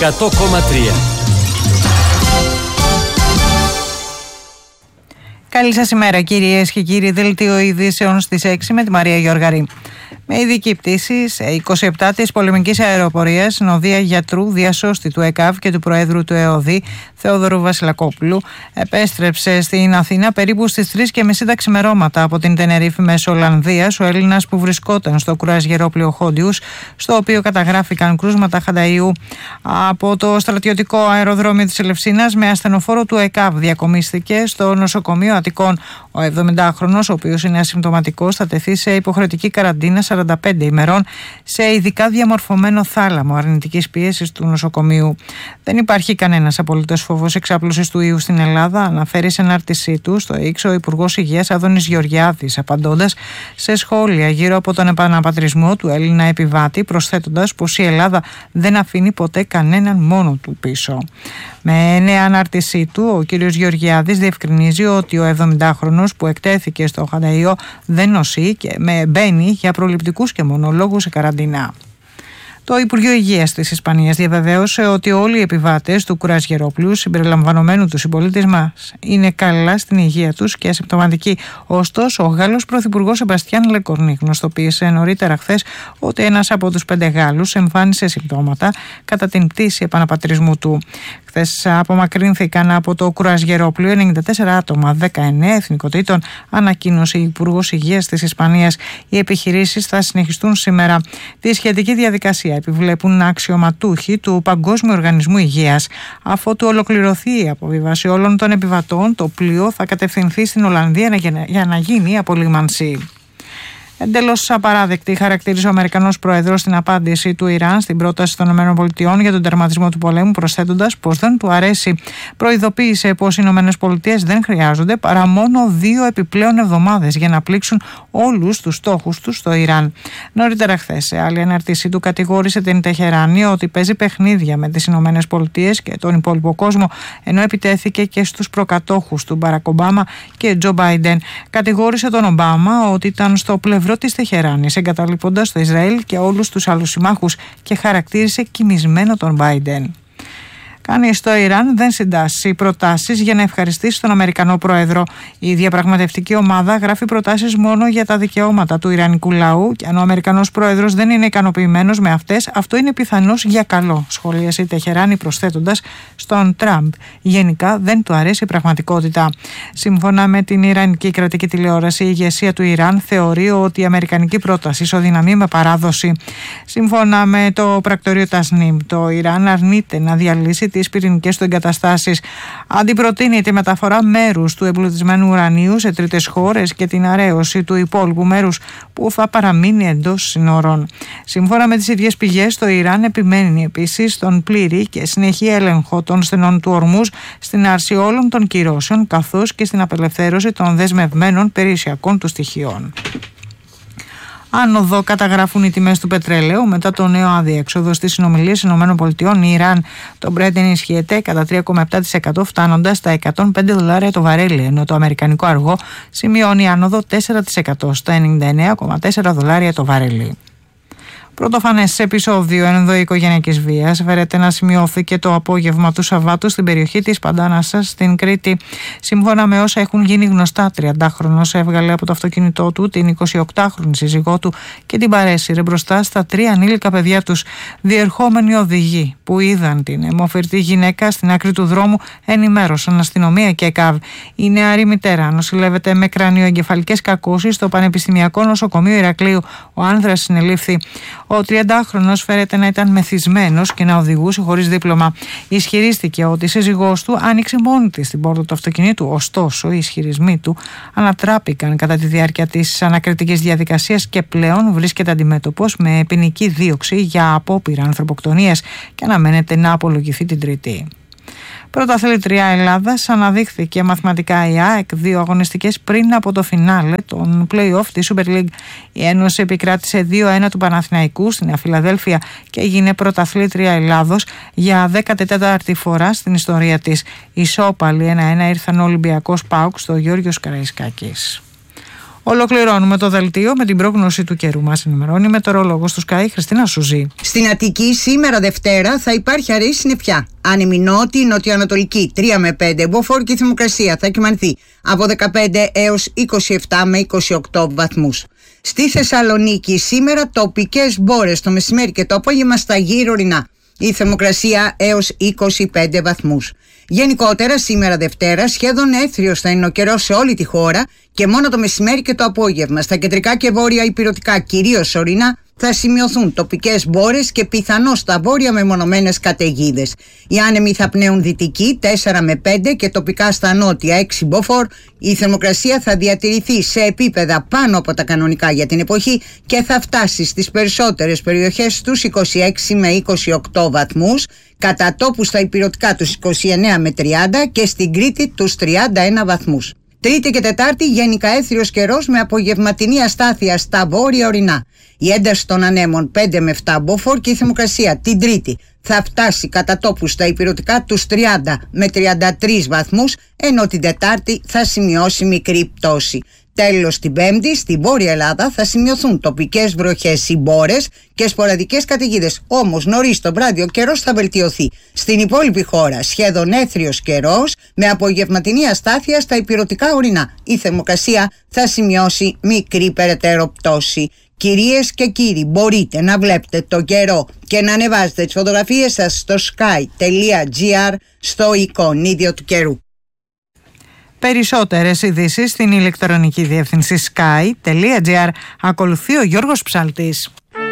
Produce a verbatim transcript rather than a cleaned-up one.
εκατό κόμμα τρία. Καλή σας ημέρα κυρίες και κύριοι, δελτίο ειδήσεων στις έξι με τη Μαρία Γιώργαρη. Με ειδική πτήση σε είκοσι επτά της πολεμικής αεροπορίας, συνοδεία γιατρού διασώστη του ΕΚΑΒ και του Προέδρου του ΕΟΔΗ, Θεόδωρου Βασιλακόπουλου, επέστρεψε στην Αθήνα περίπου στις τρεις και μισή τα ξημερώματα από την Τενερίφη μέσω Ολλανδίας ο Έλληνας που βρισκόταν στο κρουαζιερόπλοιο Χόντιους, στο οποίο καταγράφηκαν κρούσματα χανταΐου. Από το στρατιωτικό αεροδρόμιο της Ελευσίνας με ασθενοφόρο του ΕΚΑΒ διακομίστηκε στο νοσοκομείο Αττικών. Ο εβδομηντάχρονος, ο οποίος είναι ασυμπτωματικός, θα τεθεί σε υποχρεωτική καραντίνα σαράντα πέντε ημερών σε ειδικά διαμορφωμένο θάλαμο αρνητικής πίεσης του νοσοκομείου. Δεν υπάρχει κανένας απολύτως φόβος εξάπλωσης του ιού στην Ελλάδα, αναφέρει σε ανάρτησή του στο X ο Υπουργός Υγείας Άδωνης Γεωργιάδης, απαντώντας σε σχόλια γύρω από τον επαναπατρισμό του Έλληνα επιβάτη, προσθέτοντας πως η Ελλάδα δεν αφήνει ποτέ κανέναν μόνο του πίσω. Με νέα ανάρτησή του, ο κ. Γεωργιάδης διευκρινίζει ότι ο εβδομηντάχρονος που εκτέθηκε στο χανταΐο δεν νοσεί και με μπαίνει για προληπτικούς και μονολόγους σε καραντίνα. Το Υπουργείο Υγείας της Ισπανίας διαβεβαίωσε ότι όλοι οι επιβάτες του κρουαζιερόπλου συμπεριλαμβανομένου του συμπολίτες μας είναι καλά στην υγεία τους και ασυμπτωματικοί. Ωστόσο, ο Γάλλος Πρωθυπουργός Σεμπαστιάν Λεκορνή γνωστοποίησε νωρίτερα χθες ότι ένας από τους πέντε Γάλλους εμφάνισε συμπτώματα κατά την πτήση επαναπατρισμού του. Χθες απομακρύνθηκαν από το κρουαζιερόπλοιο ενενήντα τέσσερα άτομα δεκαεννέα εθνικοτήτων, ανακοίνωσε η Υπουργός Υγείας της Ισπανίας. Οι επιχειρήσεις θα συνεχιστούν σήμερα. Τη σχετική διαδικασία επιβλέπουν αξιωματούχοι του Παγκόσμιου Οργανισμού Υγείας. Αφότου ολοκληρωθεί η αποβίβαση όλων των επιβατών, το πλοίο θα κατευθυνθεί στην Ολλανδία για να γίνει η απολύμανση. Εντελώς απαράδεκτη χαρακτήρισε ο Αμερικανός Πρόεδρος στην απάντηση του Ιράν στην πρόταση των ΗΠΑ για τον τερματισμό του πολέμου, προσθέτοντας πως δεν του αρέσει. Προειδοποίησε πως οι ΗΠΑ δεν χρειάζονται παρά μόνο δύο επιπλέον εβδομάδες για να πλήξουν όλους τους στόχους τους στο Ιράν. Νωρίτερα χθες, σε άλλη αναρτήσή του, κατηγόρησε την Τεχεράνη ότι παίζει παιχνίδια με τις ΗΠΑ και τον υπόλοιπο κόσμο, ενώ επιτέθηκε και στους προκατόχους του Μπαρακ Ομπάμα και Τζο Μπάιντεν. Κατηγόρησε τον Ομπάμα ότι ήταν στο πλευρό της Τεχεράνης, εγκαταλείποντας το Ισραήλ και όλους τους άλλους συμμάχους, και χαρακτήρισε κοιμισμένο τον Μπάιντεν. Κάνει στο Ιράν δεν συντάσσει προτάσεις για να ευχαριστήσει τον Αμερικανό Πρόεδρο. Η διαπραγματευτική ομάδα γράφει προτάσεις μόνο για τα δικαιώματα του Ιρανικού λαού, και αν ο Αμερικανός Πρόεδρος δεν είναι ικανοποιημένος με αυτές, αυτό είναι πιθανώς για καλό, σχολίασε η Τεχεράνη, προσθέτοντας στον Τραμπ. Γενικά δεν του αρέσει η πραγματικότητα. Σύμφωνα με την Ιρανική κρατική τηλεόραση, η ηγεσία του Ιράν θεωρεί ότι η αμερικανική πρόταση ισοδυναμεί με παράδοση. Σύμφωνα με το πρακτορείο Τασνίμ, το Ιράν αρνείται να διαλύσει τις πυρηνικές του εγκαταστάσεις. Αντιπροτείνει τη μεταφορά μέρους του εμπλουτισμένου ουρανίου σε τρίτες χώρες και την αρέωση του υπόλοιπου μέρους που θα παραμείνει εντός συνόρων. Σύμφωνα με τις ίδιες πηγές, το Ιράν επιμένει επίσης στον πλήρη και συνεχή έλεγχο των στενών του Ορμούζ, στην άρση όλων των κυρώσεων, καθώς και στην απελευθέρωση των δεσμευμένων περιουσιακών του στοιχείων. Άνοδο καταγράφουν οι τιμές του πετρελαίου μετά το νέο αδιέξοδο στις συνομιλίες ΗΠΑ-Ιράν. Το Brent ενισχύεται κατά τρία κόμμα επτά τοις εκατό, φτάνοντας στα εκατόν πέντε δολάρια το βαρέλι, ενώ το αμερικανικό αργό σημειώνει άνοδο τέσσερα τοις εκατό στα ενενήντα εννέα κόμμα τέσσερα δολάρια το βαρέλι. Πρωτοφανές επεισόδιο ενδοοικογενειακής βίας φέρεται να σημειώθηκε το απόγευμα του Σαββάτου στην περιοχή της Παντάνασσας στην Κρήτη. Σύμφωνα με όσα έχουν γίνει γνωστά, τριαντάχρονος έβγαλε από το αυτοκίνητό του την εικοσιοκτάχρονη σύζυγό του και την παρέσυρε μπροστά στα τρία ανήλικα παιδιά τους. Διερχόμενοι οδηγοί που είδαν την αιμοφυρτή γυναίκα στην άκρη του δρόμου ενημέρωσαν αστυνομία και ΕΚΑΒ. Η νεαρή μητέρα νοσηλεύεται με κρανιοεγκεφαλικές κακώσεις στο Πανεπιστημιακό Νοσοκομείο Ηρακλείου. Ο άνδρας συνελήφθη. Ο τριαντάχρονος φέρεται να ήταν μεθυσμένος και να οδηγούσε χωρίς δίπλωμα. Ισχυρίστηκε ότι η σύζυγός του άνοιξε μόνη της την πόρτα του αυτοκινήτου. Ωστόσο, οι ισχυρισμοί του ανατράπηκαν κατά τη διάρκεια της ανακριτικής διαδικασίας και πλέον βρίσκεται αντιμέτωπος με ποινική δίωξη για απόπειρα ανθρωποκτονίας και αναμένεται να απολογηθεί την Τρίτη. Πρωταθλήτρια Ελλάδας αναδείχθηκε μαθηματικά η ΑΕΚ δύο αγωνιστικές πριν από το φινάλε των play-off της Super League. Η Ένωση επικράτησε δύο ένα του Παναθηναϊκού στη Νέα Φιλαδέλφια και έγινε πρωταθλήτρια Ελλάδος για δέκατη τέταρτη φορά στην ιστορία της. Ισόπαλοι ένα ένα ήρθαν ο Ολυμπιακός ΠΑΟΚ στο Γιώργος Καραϊσκάκης. Ολοκληρώνουμε το δελτίο με την πρόγνωση του καιρού. Μας ενημερώνει η μετεωρολόγος του Sky, Χριστίνα Σουζή. Στην Αττική σήμερα Δευτέρα θα υπάρχει αραιή συννεφιά. Άνεμη νότια, νοτιοανατολική τρία με πέντε μποφόρ και η θερμοκρασία θα κυμανθεί από δεκαπέντε έως είκοσι επτά με είκοσι οκτώ βαθμούς. Στη Θεσσαλονίκη σήμερα τοπικές μπόρες το μεσημέρι και το απόγευμα στα γύρω ορεινά. Η θερμοκρασία έως είκοσι πέντε βαθμούς. Γενικότερα σήμερα Δευτέρα σχεδόν έθριος θα είναι ο καιρός σε όλη τη χώρα και μόνο το μεσημέρι και το απόγευμα. Στα κεντρικά και βόρεια ηπειρωτικά, κυρίως ορεινά, θα σημειωθούν τοπικές μπόρες και πιθανώς στα βόρεια μεμονωμένες καταιγίδες. Οι άνεμοι θα πνέουν δυτικοί τέσσερα με πέντε και τοπικά στα νότια έξι μποφόρ. Η θερμοκρασία θα διατηρηθεί σε επίπεδα πάνω από τα κανονικά για την εποχή και θα φτάσει στις περισσότερες περιοχές στους είκοσι έξι με είκοσι οκτώ βαθμούς, κατά τόπους στα ηπειρωτικά τους είκοσι εννέα με τριάντα και στην Κρήτη τους τριάντα ένα βαθμούς. Τρίτη και Τετάρτη γενικά έθριος καιρός με απογευματινή αστάθεια στα βόρεια ορεινά. Η ένταση των ανέμων πέντε με επτά μποφόρ και η θερμοκρασία την Τρίτη θα φτάσει κατά τόπους στα ηπειρωτικά τους τριάντα με τριάντα τρεις βαθμούς, ενώ την Τετάρτη θα σημειώσει μικρή πτώση. Τέλος, την Πέμπτη στη Βόρεια Ελλάδα θα σημειωθούν τοπικές βροχές ή μπόρες και σποραδικές καταιγίδες. Όμως νωρίς το βράδυ ο καιρός θα βελτιωθεί. Στην υπόλοιπη χώρα σχεδόν έθριος καιρός με απογευματινή αστάθεια στα ηπειρωτικά ορεινά. Η θερμοκρασία θα σημειώσει μικρή περαιτέρω πτώση. Κυρίες και κύριοι, μπορείτε να βλέπετε το καιρό και να ανεβάζετε τις φωτογραφίες σας στο sky τελεία gr στο εικονίδιο του καιρού. Περισσότερες ειδήσεις στην ηλεκτρονική διεύθυνση sky τελεία gr. Ακολουθεί ο Γιώργος Ψαλτής.